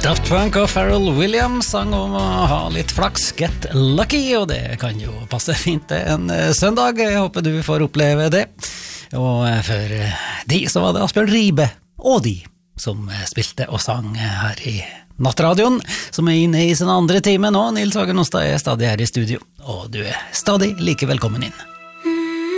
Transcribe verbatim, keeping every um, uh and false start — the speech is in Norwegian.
Daft Punk og Pharrell Williams sang om å ha litt flaks, get lucky, og det kan jo passe fint til en søndag. Jeg håper du får oppleve det. Og for de så var det Asbjørn Ribe og de som spilte og sang her i Nattradioen, som er inne i sin andre time nå. Nils Hagen Ostad er stadig her i studio, og du er stadig like velkommen inn.